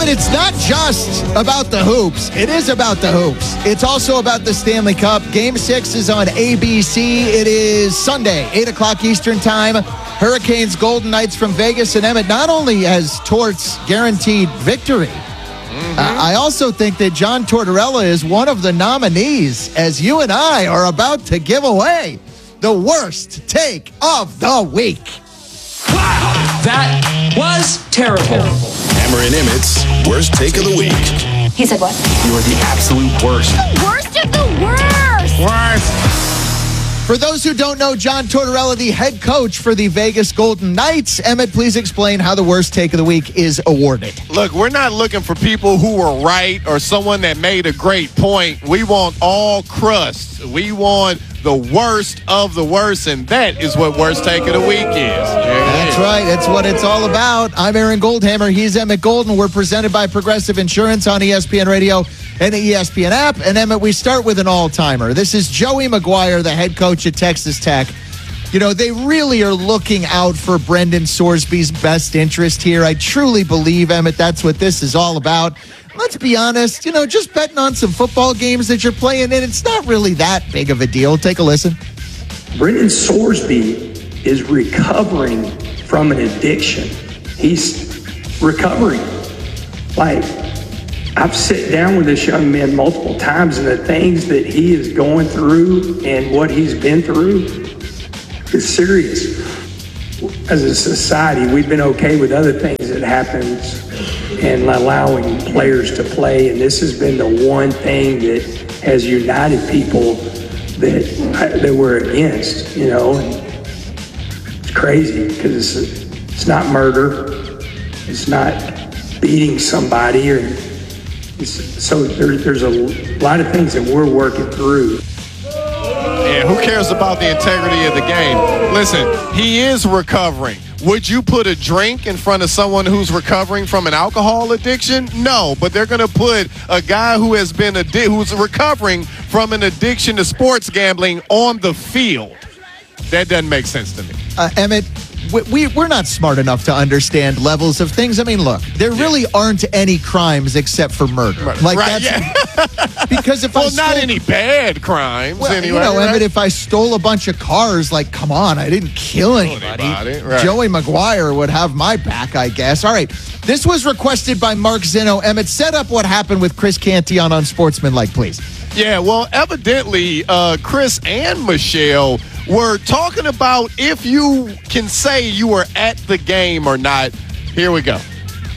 Emmett, it's not just about the hoops. It is about the hoops. It's also about the Stanley Cup. Game 6 is on ABC. It is Sunday, 8 o'clock Eastern Time. Hurricanes, Golden Knights from Vegas. And Emmett, not only has Torts guaranteed victory, I also think that John Tortorella is one of the nominees, as you and I are about to give away the worst take of the week. Wow, that was terrible. Hammer and Emmett's worst take of the week. He said what? You are the absolute worst. The worst of the worst. Worst. For those who don't know, John Tortorella, the head coach for the Vegas Golden Knights. Emmett, please explain how the worst take of the week is awarded. Look, we're not looking for people who were right or someone that made a great point. We want all crust. We want the worst of the worst, and that is what worst take of the week is. That's right. That's what it's all about. I'm Aaron Goldhammer. He's Emmett Golden. We're presented by Progressive Insurance on ESPN Radio and the ESPN app. And Emmett, we start with an all-timer. This is Joey McGuire, the head coach at Texas Tech. You know, they really are looking out for Brendan Sorsby's best interest here. I truly believe, Emmett, that's what this is all about. Let's be honest, you know, just betting on some football games that you're playing in, it's not really that big of a deal. Take a listen. Brendan Sorsby is recovering from an addiction. He's recovering. Like, I've sat down with this young man multiple times, and the things that he is going through and what he's been through is serious. As a society, we've been okay with other things that happens and allowing players to play, and this has been the one thing that has united people that we're against, you know. And it's crazy because it's not murder, it's not beating somebody, or so there's a lot of things that we're working through. And who cares about the integrity of the game? Listen, he is recovering. Would you put a drink in front of someone who's recovering from an alcohol addiction? No, but they're going to put a guy who has been who's recovering from an addiction to sports gambling on the field. That doesn't make sense to me. Emmett, we're not smart enough to understand levels of things. I mean, look, there really aren't any crimes except for murder. Like right, that's because if not any bad crimes anyway. You know, right? Emmett, if I stole a bunch of cars, like, come on, I didn't kill anybody. Right. Joey McGuire would have my back, I guess. All right, this was requested by Mark Zinno. Emmett, set up what happened with Chris Canty on Unsportsmanlike, please. Yeah, well, evidently, Chris and Michelle were talking about if you can say you were at the game or not. Here we go.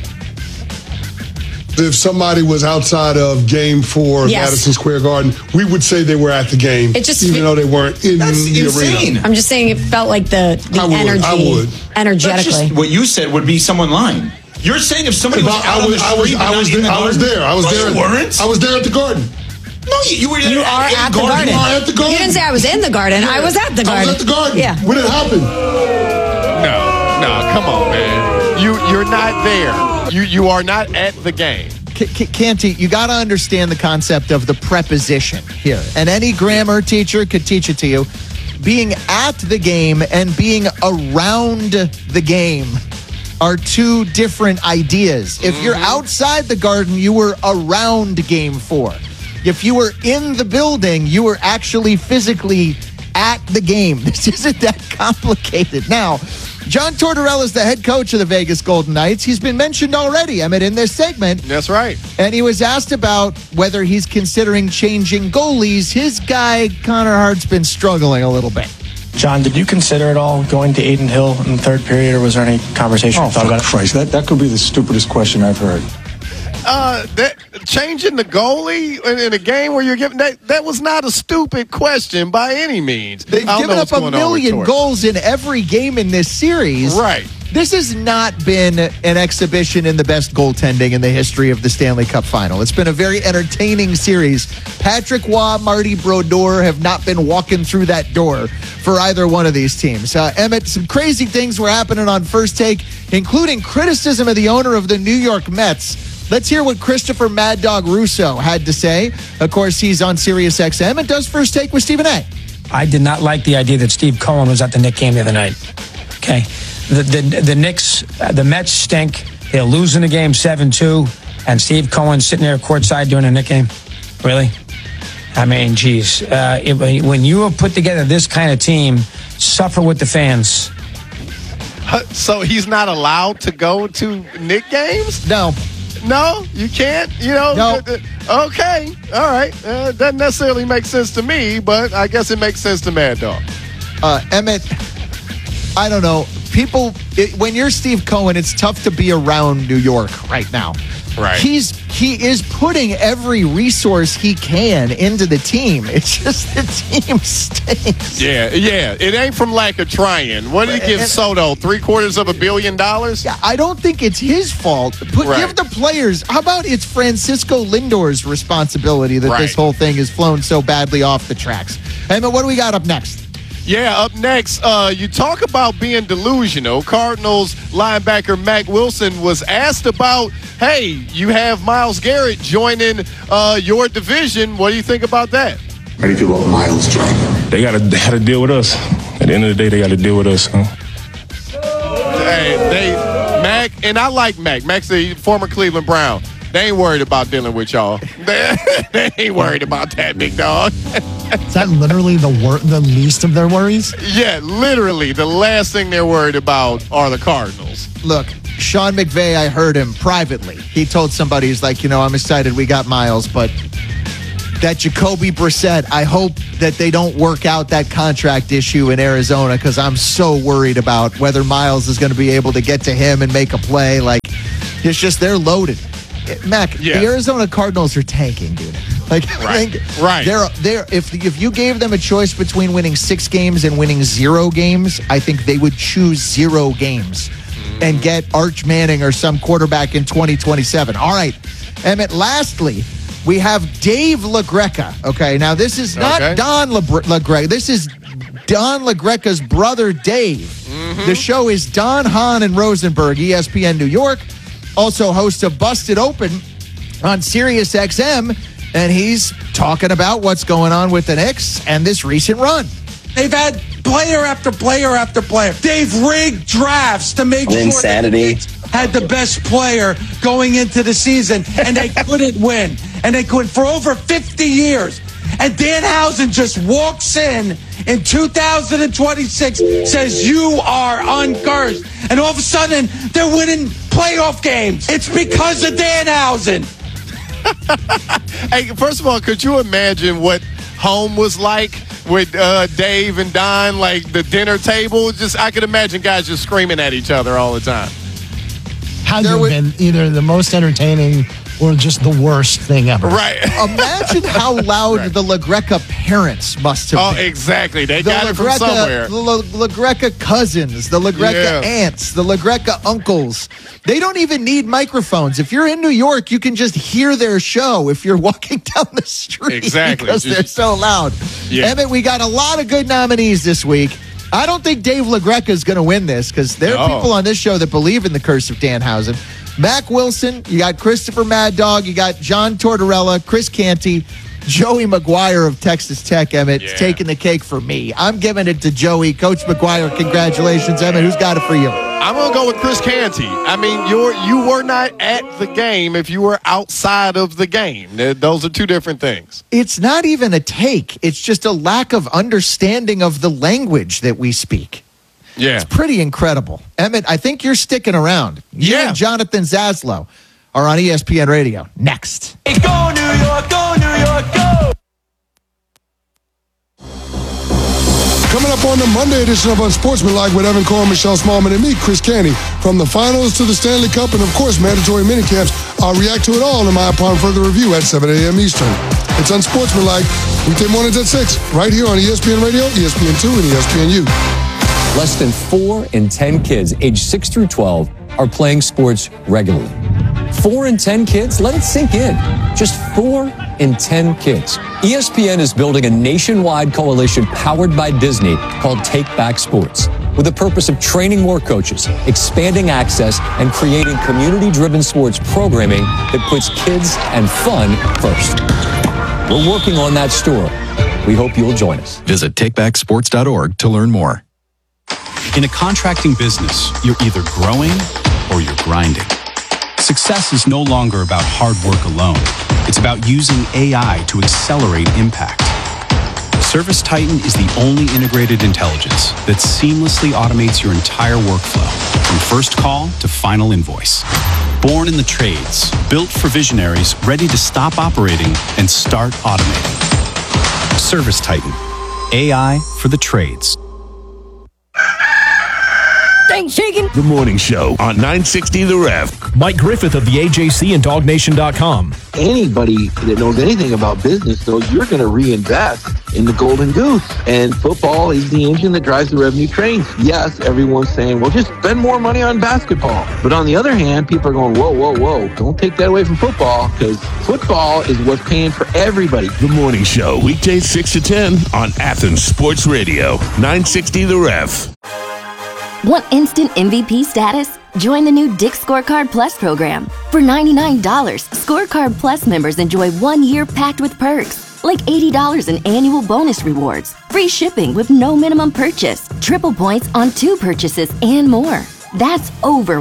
If somebody was outside of Game 4 of Madison Square Garden, we would say they were at the game, even though they weren't in the arena. I'm just saying it felt like the energy. I would. Energetically. Just what you said would be someone lying. You're saying if somebody was out on the street, I was there. You weren't? I was there at the Garden. No, you were there. You are at the Garden. You are at the Garden. You didn't say I was in the Garden. I was at the Garden. I was at the Garden. Yeah. When it happened. No, come on, man. You're not there. You are not at the game. Canty, you got to understand the concept of the preposition here. And any grammar teacher could teach it to you. Being at the game and being around the game are two different ideas. If you're outside the Garden, you were around Game 4. If you were in the building, you were actually physically at the game. This isn't that complicated. Now, John Tortorella is the head coach of the Vegas Golden Knights. He's been mentioned already, Emmett, in this segment. That's right. And he was asked about whether he's considering changing goalies. His guy, Connor Hart's been struggling a little bit. John, did you consider at all going to Aiden Hill in the third period, or was there any conversation you thought about it? Christ, that could be the stupidest question I've heard. That changing the goalie in a game where you're giving that was not a stupid question by any means. They've given up a million goals in every game in this series. Right. This has not been an exhibition in the best goaltending in the history of the Stanley Cup Final. It's been a very entertaining series. Patrick Waugh, Marty Brodeur have not been walking through that door for either one of these teams. Emmett, some crazy things were happening on First Take, including criticism of the owner of the New York Mets. Let's hear what Christopher Mad Dog Russo had to say. Of course, he's on Sirius XM and does First Take with Stephen A. I did not like the idea that Steve Cohen was at the Knicks game the other night. Okay. The Knicks, the Mets stink. They're losing the game 7-2. and Steve Cohen sitting there courtside doing a Knick game? Really? I mean, geez. When you have put together this kind of team, suffer with the fans. So he's not allowed to go to Knick games? No. No, you can't. No. Okay, all right. Doesn't necessarily make sense to me, but I guess it makes sense to Mad Dog. Emmett, I don't know. When you're Steve Cohen, it's tough to be around New York right now. Right. He is putting every resource he can into the team. It's just the team stinks. Yeah. It ain't from lack of trying. What did he give Soto? $750 million? Yeah, I don't think it's his fault. Give the players. How about it's Francisco Lindor's responsibility that this whole thing has flown so badly off the tracks? Emmett, what do we got up next? Yeah, up next, you talk about being delusional. Cardinals linebacker Mack Wilson was asked about, hey, you have Myles Garrett joining your division. What do you think about that? How do you feel about Myles joining? They got to deal with us. At the end of the day, they got to deal with us. Mack, and I like Mack. Mack's the former Cleveland Brown. They ain't worried about dealing with y'all. They ain't worried about that, big dog. Is that literally the least of their worries? Yeah, literally. The last thing they're worried about are the Cardinals. Look, Sean McVay, I heard him privately. He told somebody, he's like, I'm excited we got Myles, but that Jacoby Brissett, I hope that they don't work out that contract issue in Arizona because I'm so worried about whether Myles is going to be able to get to him and make a play. Like, it's just they're loaded. Mac, the Arizona Cardinals are tanking, dude. Like, right. They're if you gave them a choice between winning 6 games and winning 0 games, I think they would choose 0 games and get Arch Manning or some quarterback in 2027. All right, Emmett. Lastly, we have Dave LaGreca. Okay, now this is not Don LaGreca. This is Don LaGreca's brother, Dave. The show is Don, Hahn, and Rosenberg, ESPN New York. Also host of Busted Open on Sirius XM, and he's talking about what's going on with the Knicks and this recent run. They've had player after player after player. They've rigged drafts to make sure that the Knicks had the best player going into the season, and they couldn't win. And they couldn't for over 50 years. And Danhausen just walks in 2026, says you are uncursed. And all of a sudden, they're winning playoff games. It's because of Danhausen. Hey, first of all, could you imagine what home was like with Dave and Don, like the dinner table? I could imagine guys just screaming at each other all the time. Had to have been either the most entertaining or just the worst thing ever. Right. Imagine how loud the LaGreca parents must have been. Oh, exactly. They got it from somewhere. The LaGreca cousins, the LaGreca aunts, the LaGreca uncles. They don't even need microphones. If you're in New York, you can just hear their show if you're walking down the street. Exactly. Because they're so loud. Yeah. Emmett, we got a lot of good nominees this week. I don't think Dave LaGreca is going to win this because there are people on this show that believe in the curse of Danhausen. Mack Wilson, you got Christopher Mad Dog, you got John Tortorella, Chris Canty, Joey McGuire of Texas Tech, Emmett, taking the cake for me. I'm giving it to Joey. Coach McGuire, congratulations. Emmett, who's got it for you? I'm going to go with Chris Canty. I mean, you were not at the game if you were outside of the game. Those are two different things. It's not even a take. It's just a lack of understanding of the language that we speak. Yeah. It's pretty incredible. Emmett, I think you're sticking around. You and Jonathan Zaslow are on ESPN Radio. Next. Hey, go New York, go New York, go! Coming up on the Monday edition of Unsportsmanlike with Evan Cohen, Michelle Smallman, and me, Chris Canty. From the finals to the Stanley Cup and, of course, mandatory minicamps, I'll react to it all in my upon further review at 7 a.m. Eastern. It's Unsportsmanlike, weekday mornings at 6, right here on ESPN Radio, ESPN2, and ESPNU. Less than 4 in 10 kids aged 6 through 12 are playing sports regularly. 4 in 10 kids? Let it sink in. Just 4 in 10 kids. ESPN is building a nationwide coalition powered by Disney called Take Back Sports, with the purpose of training more coaches, expanding access, and creating community-driven sports programming that puts kids and fun first. We're working on that story. We hope you'll join us. Visit takebacksports.org to learn more. In a contracting business, you're either growing or you're grinding. Success Success is no longer about hard work alone. It's about using AI to accelerate impact. ServiceTitan is the only integrated intelligence that seamlessly automates your entire workflow, from first call to final invoice. Born in the trades, built for visionaries ready to stop operating and start automating. ServiceTitan, AI for the trades. Thanks, Shakin. The Morning Show on 960 The Ref. Mike Griffith of the AJC and DogNation.com. Anybody that knows anything about business knows you're going to reinvest in the golden goose. And football is the engine that drives the revenue train. Yes, everyone's saying, well, just spend more money on basketball. But on the other hand, people are going, whoa, whoa, whoa. Don't take that away from football, because football is what's paying for everybody. The Morning Show, weekdays 6 to 10 on Athens Sports Radio, 960 The Ref. Want instant MVP status? Join the new Dick's Scorecard Plus program. For $99, Scorecard Plus members enjoy 1 year packed with perks, like $80 in annual bonus rewards, free shipping with no minimum purchase, triple points on 2 purchases, and more. That's over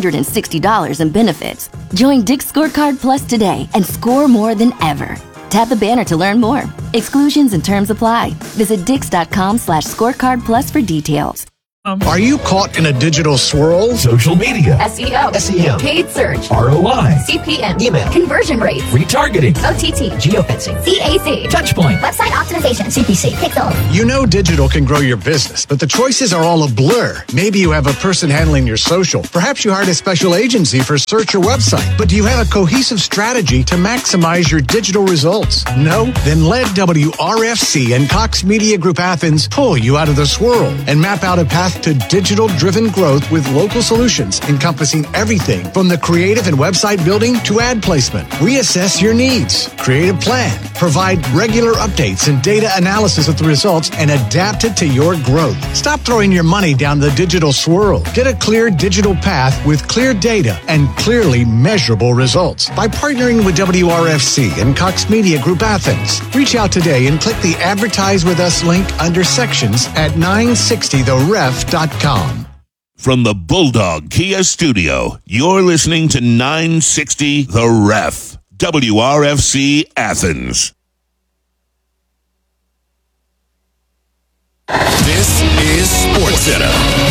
$160 in benefits. Join Dick's Scorecard Plus today and score more than ever. Tap the banner to learn more. Exclusions and terms apply. Visit dix.com/scorecardplus for details. Are you caught in a digital swirl? Social media, SEO, SEM, paid search, ROI, CPM, email, conversion rates, retargeting, OTT, geofencing, CAC, touchpoint, website optimization, CPC, Pixel. You know digital can grow your business, but the choices are all a blur. Maybe you have a person handling your social. Perhaps you hired a special agency for search or website. But do you have a cohesive strategy to maximize your digital results? No? Then let WRFC and Cox Media Group Athens pull you out of the swirl and map out a path to digital-driven growth with local solutions encompassing everything from the creative and website building to ad placement. We assess your needs, create a plan, provide regular updates and data analysis of the results, and adapt it to your growth. Stop throwing your money down the digital swirl. Get a clear digital path with clear data and clearly measurable results by partnering with WRFC and Cox Media Group Athens. Reach out today and click the Advertise With Us link under sections at 960theref.com. From the Bulldog Kia Studio, you're listening to 960 The Ref, WRFC Athens. This is SportsCenter.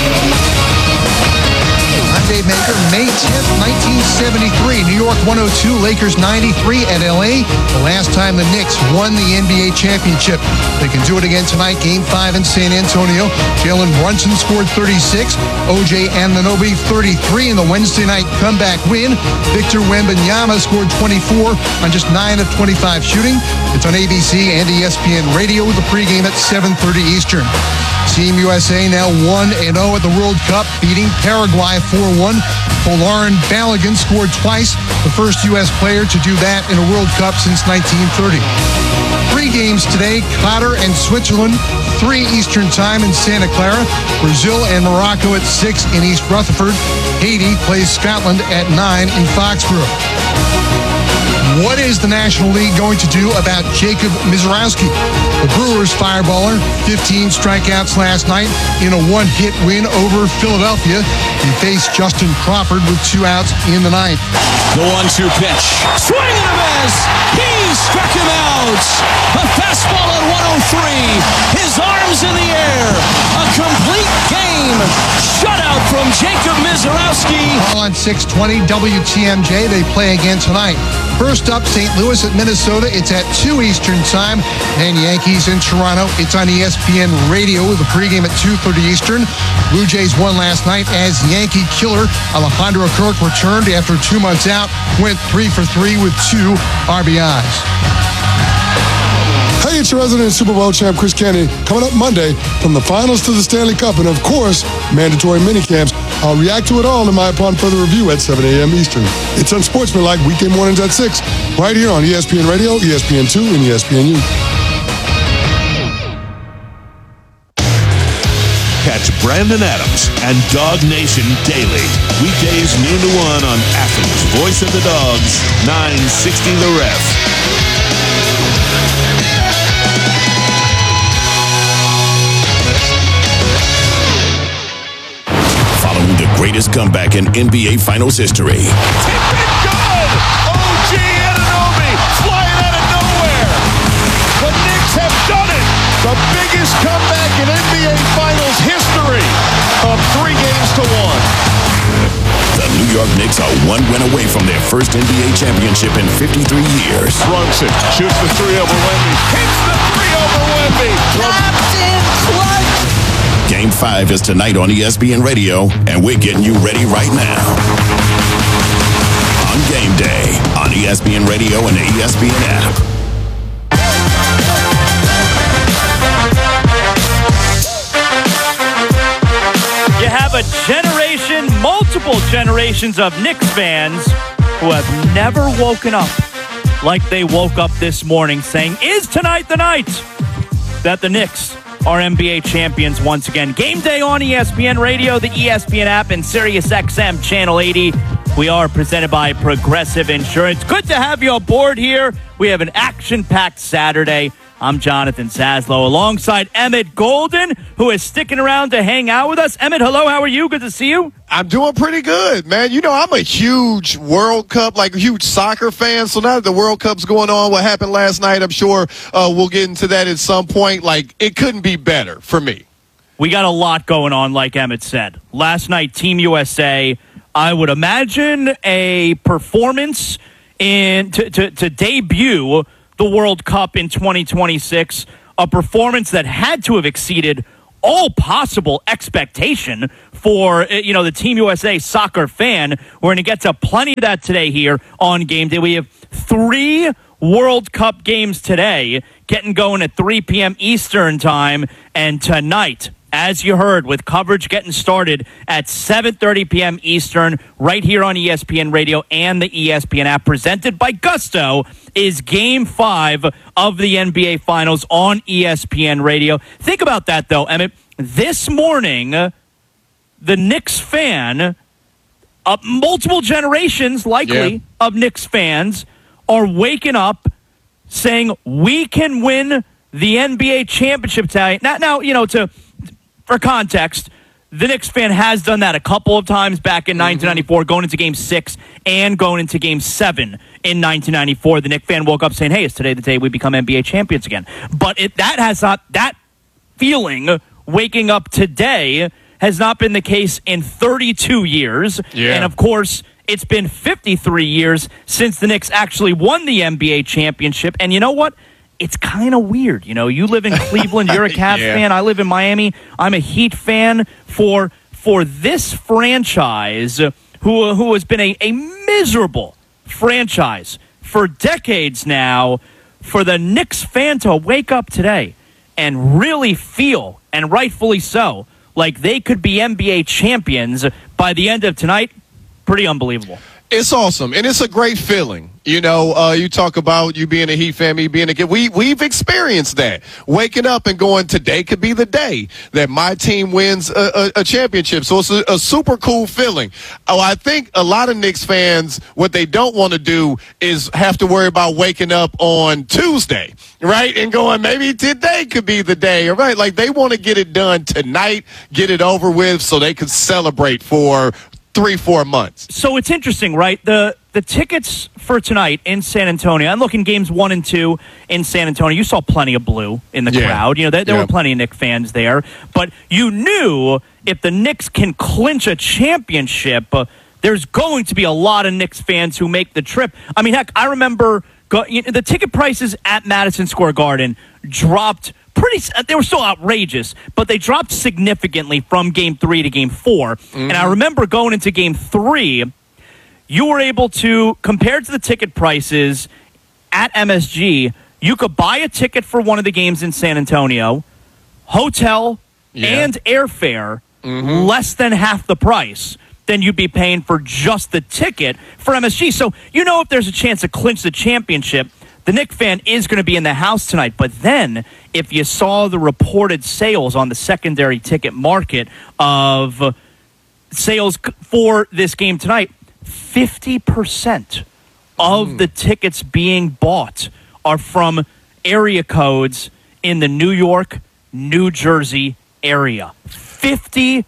I'm Dave Maker. May 10th, 1973. New York 102, Lakers 93 at LA. The last time the Knicks won the NBA championship. They can do it again tonight. Game 5 in San Antonio. Jalen Brunson scored 36. OJ Anunoby 33 in the Wednesday night comeback win. Victor Wembanyama scored 24 on just 9 of 25 shooting. It's on ABC and ESPN Radio with the pregame at 7:30 Eastern. Team USA now 1-0 at the World Cup, beating Paraguay 4-1. Folarin Balogun scored twice, the first U.S. player to do that in a World Cup since 1930. 3 games today, Qatar and Switzerland, 3 Eastern Time in Santa Clara. Brazil and Morocco at 6 in East Rutherford. Haiti plays Scotland at 9 in Foxborough. What is the National League going to do about Jacob Misiorowski? The Brewers fireballer, 15 strikeouts last night in a 1-hit win over Philadelphia. He faced Justin Crawford with 2 outs in the ninth. The 1-2 pitch. Swing and a miss. He struck him out. A fastball at 103. His arms in the air. A complete game. Shutout from Jacob Misiorowski. On 620 WTMJ, they play again tonight. First up, St. Louis at Minnesota. It's at 2 Eastern Time. And Yankees in Toronto. It's on ESPN Radio with a pregame at 2:30 Eastern. Blue Jays won last night as Yankee killer Alejandro Kirk returned after 2 months out. Went 3 for 3 with 2 RBIs. Hey, it's your resident Super Bowl champ, Chris Canty, coming up Monday from the finals to the Stanley Cup and, of course, mandatory minicamps. I'll react to it all in my upon further review at 7 a.m. Eastern. It's Unsportsmanlike weekday mornings at 6, right here on ESPN Radio, ESPN2, and ESPNU. Catch Brandon Adams and Dog Nation daily. Weekdays noon to 1 on Athens, Voice of the Dogs, 960 The Ref. Following the greatest comeback in NBA Finals history. York Knicks are one win away from their first NBA championship in 53 years. Brunson shoots the three over Wemby. Hits the three over Wemby. Tapped in clutch. Game 5 is tonight on ESPN Radio, and we're getting you ready right now. On game day, on ESPN Radio and the ESPN app. You have a generation, multiple generations of Knicks fans who have never woken up like they woke up this morning saying, is tonight the night that the Knicks are NBA champions once again? Game day on ESPN Radio, the ESPN app, and Sirius XM Channel 80. We are presented by Progressive Insurance. Good to have you aboard here. We have an action-packed Saturday. I'm Jonathan Saslow alongside Emmett Golden, who is sticking around to hang out with us. Emmett, hello. How are you? Good to see you. I'm doing pretty good, man. You know, I'm a huge World Cup, like a huge soccer fan. So now that the World Cup's going on, what happened last night, I'm sure we'll get into that at some point. Like, it couldn't be better for me. We got a lot going on, like Emmett said. Last night, Team USA, I would imagine a performance to debut the World Cup in 2026, a performance that had to have exceeded all possible expectation for, the Team USA soccer fan. We're going to get to plenty of that today here on Game Day. We have 3 World Cup games today, getting going at 3 p.m. Eastern time, and tonight, as you heard, with coverage getting started at 7:30 p.m. Eastern, right here on ESPN Radio and the ESPN app, presented by Gusto, is Game 5 of the NBA Finals on ESPN Radio. Think about that, though, Emmett. This morning, the Knicks fan, multiple generations, likely, of Knicks fans, are waking up saying, we can win the NBA championship tonight. Now, for context, the Knicks fan has done that a couple of times back in 1994, going into Game 6 and going into Game 7 in 1994. The Knicks fan woke up saying, hey, is today the day we become NBA champions again? But that feeling, waking up today, has not been the case in 32 years. Yeah. And, of course, it's been 53 years since the Knicks actually won the NBA championship. And you know what? It's kind of weird. You live in Cleveland. You're a Cavs fan. I live in Miami. I'm a Heat fan. For this franchise, who has been a miserable franchise for decades now, for the Knicks fan to wake up today and really feel, and rightfully so, like they could be NBA champions by the end of tonight, pretty unbelievable. It's awesome, and it's a great feeling. You talk about you being a Heat fan, me being a kid. We've experienced that. Waking up and going, today could be the day that my team wins a championship. So it's a super cool feeling. I think a lot of Knicks fans, what they don't want to do is have to worry about waking up on Tuesday, right? And going, maybe today could be the day, right? Like, they want to get it done tonight, get it over with so they can celebrate for 3-4 months. So it's interesting, right? The tickets for tonight in San Antonio, I'm looking games 1 and 2 in San Antonio. You saw plenty of blue in the crowd. There were plenty of Knicks fans there. But you knew if the Knicks can clinch a championship, there's going to be a lot of Knicks fans who make the trip. I mean, heck, I remember the ticket prices at Madison Square Garden dropped they were still outrageous, but they dropped significantly from Game 3 to Game 4. And I remember going into Game 3, you were able to, compared to the ticket prices at MSG, you could buy a ticket for one of the games in San Antonio, hotel and airfare, less than half the price than you'd be paying for just the ticket for MSG. So if there's a chance to clinch the championship, the Knicks fan is going to be in the house tonight. But then, if you saw the reported sales on the secondary ticket market of sales for this game tonight, 50% of the tickets being bought are from area codes in the New York, New Jersey area. 50%.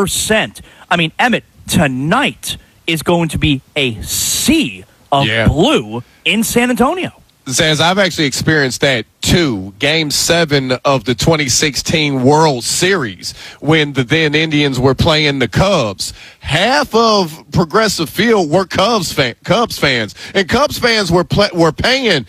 I mean, Emmett, tonight is going to be a sea of blue in San Antonio. Zaz, I've actually experienced that too. Game 7 of the 2016 World Series, when the then Indians were playing the Cubs. Half of Progressive Field were Cubs fans, and Cubs fans were paying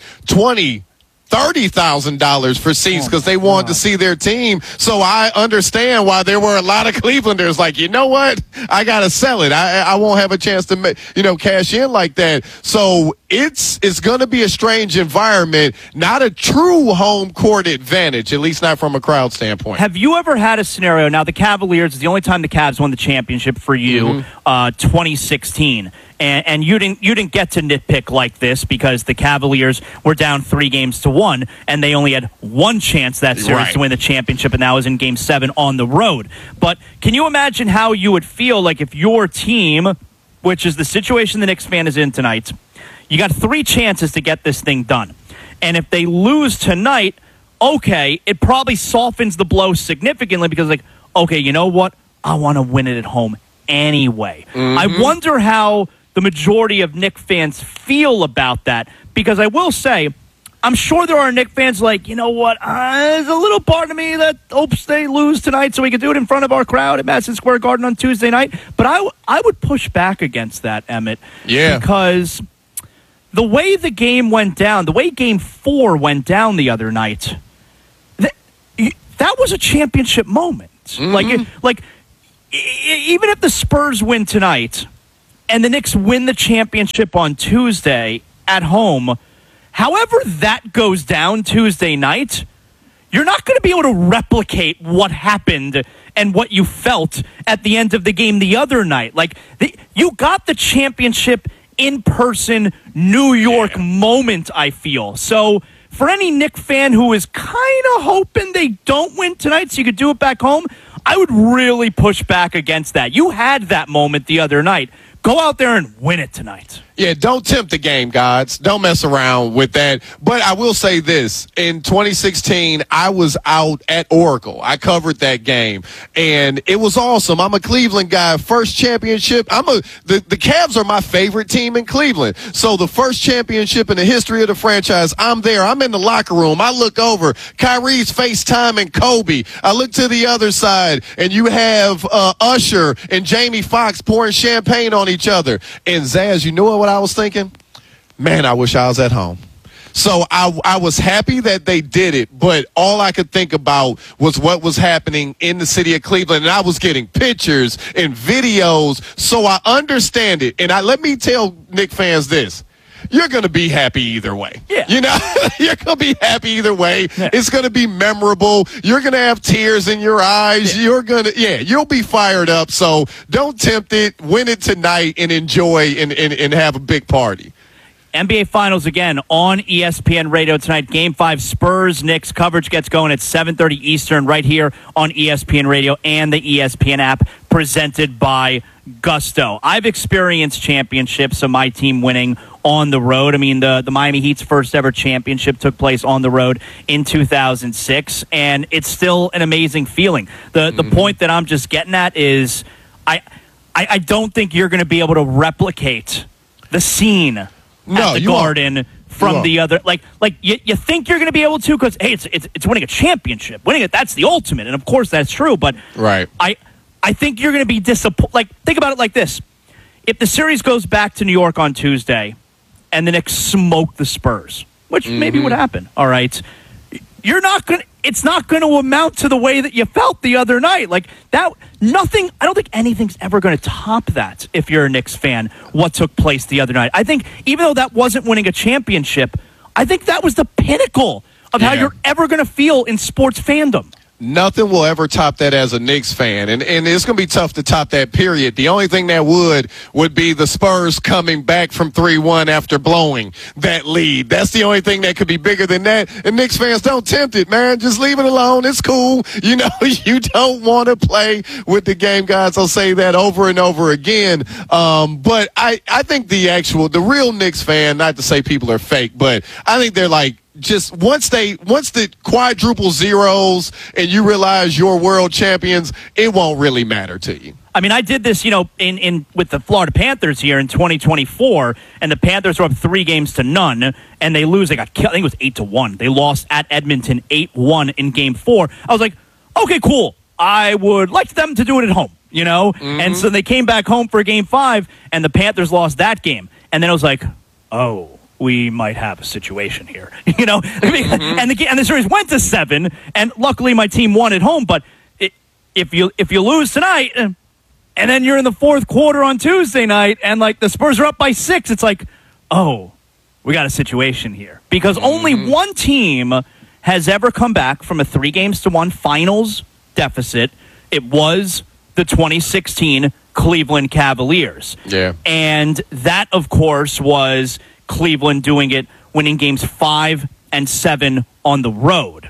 $30,000 for seats because they wanted to see their team. So I understand why there were a lot of Clevelanders like, you know what? I got to sell it. I won't have a chance to, cash in like that. So it's going to be a strange environment, not a true home court advantage, at least not from a crowd standpoint. Have you ever had a scenario? Now, the Cavaliers is the only time the Cavs won the championship for you, 2016. And you didn't get to nitpick like this because the Cavaliers were down 3-1, and they only had one chance that series to win the championship, and that was in Game 7 on the road. But can you imagine how you would feel like if your team, which is the situation the Knicks fan is in tonight, you got 3 chances to get this thing done. And if they lose tonight, okay, it probably softens the blow significantly because, like, okay, you know what? I want to win it at home anyway. I wonder how the majority of Knicks fans feel about that, because I will say, I'm sure there are Knicks fans like, you know what, there's a little part of me that hopes they lose tonight so we can do it in front of our crowd at Madison Square Garden on Tuesday night. But I would push back against that, Emmett. Yeah. Because the way the game went down, the way Game 4 went down the other night, that was a championship moment. Even if the Spurs win tonight and the Knicks win the championship on Tuesday at home, however that goes down Tuesday night, you're not going to be able to replicate what happened and what you felt at the end of the game the other night. Like, you got the championship in-person New York moment, I feel. So for any Knicks fan who is kind of hoping they don't win tonight so you could do it back home, I would really push back against that. You had that moment the other night. Go out there and win it tonight. Yeah, don't tempt the game, gods. Don't mess around with that. But I will say this. In 2016, I was out at Oracle. I covered that game, and it was awesome. I'm a Cleveland guy. First championship. The Cavs are my favorite team in Cleveland. So the first championship in the history of the franchise, I'm there. I'm in the locker room. I look over. Kyrie's FaceTiming Kobe. I look to the other side, and you have Usher and Jamie Foxx pouring champagne on each other. And Zaz, you know what I was thinking? Man, I wish I was at home. So I was happy that they did it, but all I could think about was what was happening in the city of Cleveland, and I was getting pictures and videos, so I understand it. And let me tell Knicks fans this. You're going to be happy either way. Yeah. You're going to be happy either way. Yeah. It's going to be memorable. You're going to have tears in your eyes. Yeah. You'll be fired up. So don't tempt it. Win it tonight and enjoy and have a big party. NBA Finals again on ESPN Radio tonight. Game 5, Spurs-Knicks. Coverage gets going at 7:30 Eastern right here on ESPN Radio and the ESPN app, presented by Gusto. I've experienced championships of my team winning on the road. I mean, the Miami Heat's first ever championship took place on the road in 2006, and it's still an amazing feeling. The point that I'm just getting at is I don't think you're going to be able to replicate the scene at the Garden from the other. Like you think you're going to be able to because, hey, it's winning a championship. Winning it, that's the ultimate. And, of course, that's true. But I think you're going to be disappointed. Like, think about it like this. If the series goes back to New York on Tuesday and the Knicks smoke the Spurs, which maybe would happen, all right, it's not going to amount to the way that you felt the other night. Like that, I don't think anything's ever going to top that if you're a Knicks fan, what took place the other night. I think even though that wasn't winning a championship, I think that was the pinnacle of how you're ever going to feel in sports fandom. Nothing will ever top that as a Knicks fan, and it's going to be tough to top that, period. The only thing that would be the Spurs coming back from 3-1 after blowing that lead. That's the only thing that could be bigger than that, and Knicks fans, don't tempt it, man. Just leave it alone. It's cool. You don't want to play with the game, guys. I'll say that over and over again. But I think the real Knicks fan, not to say people are fake, but I think they're like, just once the quadruple zeros and you realize you're world champions, it won't really matter to you. I mean, I did this, in with the Florida Panthers here in 2024, and the Panthers were up 3-0, and they lose. They got killed. I think it was 8-1. They lost at Edmonton 8-1 in Game 4. I was like, okay, cool. I would like them to do it at home, And so they came back home for Game 5, and the Panthers lost that game. And then I was like, oh, we might have a situation here, and the series went to 7, and luckily my team won at home. But if you lose tonight, and then you're in the fourth quarter on Tuesday night, and the Spurs are up by 6, it's like, oh, we got a situation here, because only one team has ever come back from a 3-1 finals deficit. It was the 2016 Cleveland Cavaliers. Yeah, and that, of course, was Cleveland doing it, winning games 5 and 7 on the road.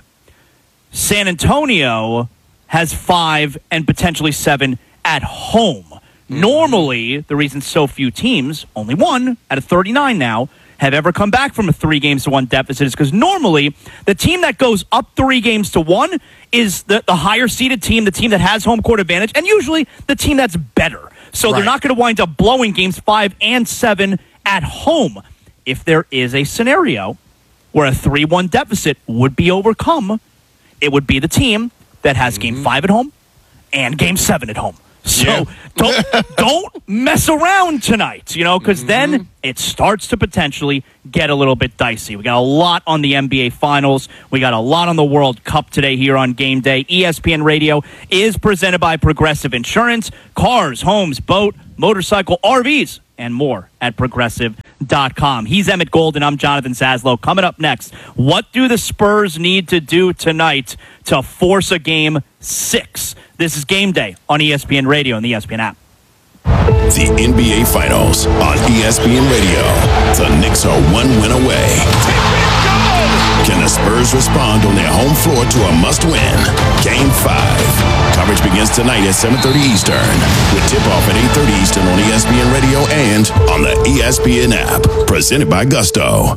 San Antonio has 5 and potentially 7 at home. Normally, the reason so few teams, only 1 out of 39 now, have ever come back from a 3-1 deficit is because normally the team that goes up 3-1 is the higher seeded team, the team that has home court advantage, and usually the team that's better. So they're not going to wind up blowing games 5 and 7 at home. If there is a scenario where a 3-1 deficit would be overcome, it would be the team that has Game 5 at home and Game 7 at home. So don't mess around tonight, because then it starts to potentially get a little bit dicey. We got a lot on the NBA Finals. We got a lot on the World Cup today here on Game Day. ESPN Radio is presented by Progressive Insurance. Cars, homes, boat, motorcycle, RVs, and more at Progressive.com. He's Emmett Golden. I'm Jonathan Zaslow. Coming up next, what do the Spurs need to do tonight to force a Game 6? This is Game Day on ESPN Radio and the ESPN app. The NBA Finals on ESPN Radio. The Knicks are 1 win away. Can the Spurs respond on their home floor to a must-win? Game 5. Coverage begins tonight at 7:30 Eastern. With tip-off at 8:30 Eastern on ESPN Radio and on the ESPN app. Presented by Gusto.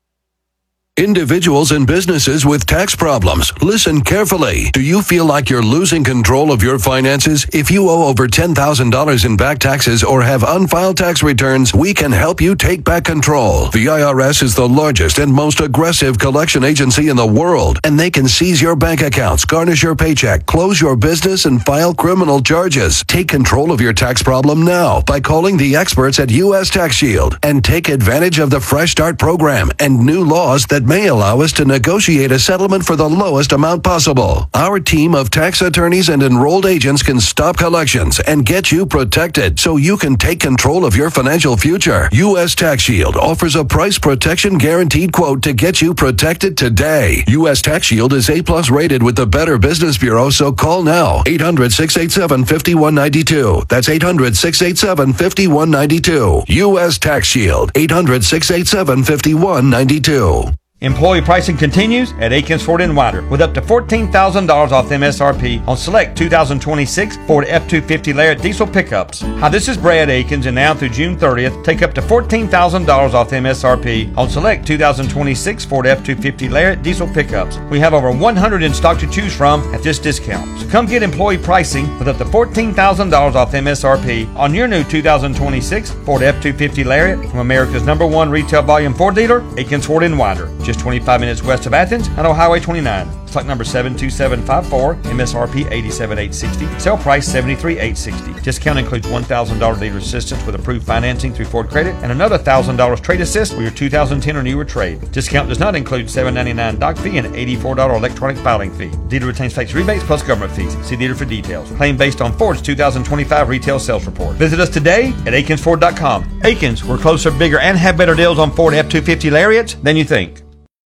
Individuals and businesses with tax problems, listen carefully. Do you feel like you're losing control of your finances? If you owe over $10,000 in back taxes or have unfiled tax returns, we can help you take back control. The IRS is the largest and most aggressive collection agency in the world, and they can seize your bank accounts, garnish your paycheck, close your business, and file criminal charges. Take control of your tax problem now by calling the experts at U.S. Tax Shield and take advantage of the Fresh Start program and new laws that may allow us to negotiate a settlement for the lowest amount possible. Our team of tax attorneys and enrolled agents can stop collections and get you protected so you can take control of your financial future. U.S. Tax Shield offers a price protection guaranteed quote to get you protected today. U.S. Tax Shield is A+ rated with the Better Business Bureau, so call now. 800-687-5192. That's 800-687-5192. U.S. Tax Shield. 800-687-5192. Employee pricing continues at Aikens Ford in Winder with up to $14,000 off MSRP on select 2026 Ford F-250 Lariat diesel pickups. Hi, this is Brad Aikens, and now through June 30th, take up to $14,000 off MSRP on select 2026 Ford F-250 Lariat diesel pickups. We have over 100 in stock to choose from at this discount. So come get employee pricing with up to $14,000 off MSRP on your new 2026 Ford F-250 Lariat from America's #1 retail volume Ford dealer, Aikens Ford in Winder. Just 25 minutes west of Athens and on Highway 29. Stock number 72754, MSRP $87,860, sale price $73,860. Discount includes $1,000 dealer assistance with approved financing through Ford Credit and another $1,000 trade assist for your 2010 or newer trade. Discount does not include $7.99 doc fee and $84 electronic filing fee. Dealer retains tax rebates plus government fees. See dealer for details. Claim based on Ford's 2025 retail sales report. Visit us today at AkinsFord.com. Akins, we're closer, bigger, and have better deals on Ford F-250 Lariats than you think.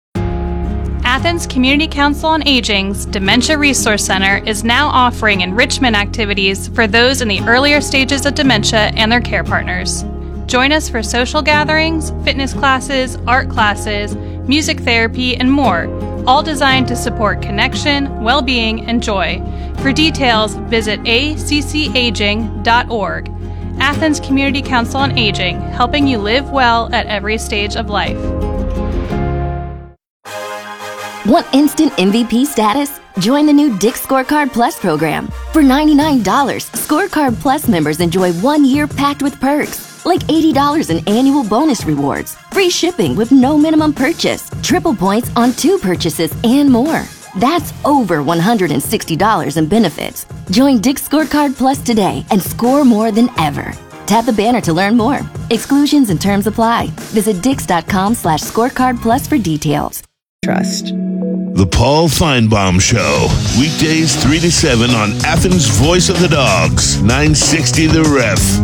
Athens Community Council on Aging's Dementia Resource Center is now offering enrichment activities for those in the earlier stages of dementia and their care partners. Join us for social gatherings, fitness classes, art classes, music therapy, and more, all designed to support connection, well-being, and joy. For details, visit accaging.org. Athens Community Council on Aging, helping you live well at every stage of life. Want instant MVP status? Join the new Dick's Scorecard Plus program. For $99, Scorecard Plus members enjoy 1 year packed with perks, like $80 in annual bonus rewards, free shipping with no minimum purchase, triple points on 2 purchases, and more. That's over $160 in benefits. Join Dick's Scorecard Plus today and score more than ever. Tap the banner to learn more. Exclusions and terms apply. Visit dix.com/scorecard plus for details. Trust. The Paul Feinbaum Show. Weekdays 3 to 7 on Athens' Voice of the Dogs. 960 The Ref.